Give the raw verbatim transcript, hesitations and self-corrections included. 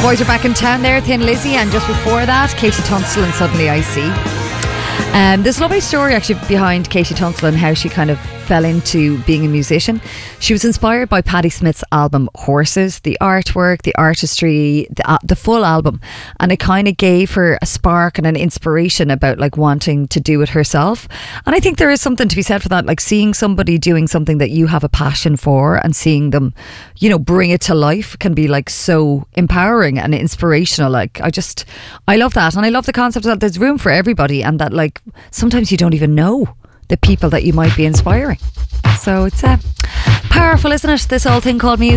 Boys are back in town there, Thin Lizzy, and just before that, Katie Tunstall and Suddenly I See. Um, there's a lovely story actually behind Katie Tunstall and how she kind of fell into being a musician. She was inspired by Patti Smith's album Horses, the artwork, the artistry, the, uh, the full album, and it kind of gave her a spark and an inspiration about like wanting to do it herself. And I think there is something to be said for that, like seeing somebody doing something that you have a passion for and seeing them, you know, bring it to life can be like so empowering and inspirational. Like I just, I love that, and I love the concept that there's room for everybody, and that like sometimes you don't even know the people that you might be inspiring. So it's uh, powerful, isn't it? This whole thing called music.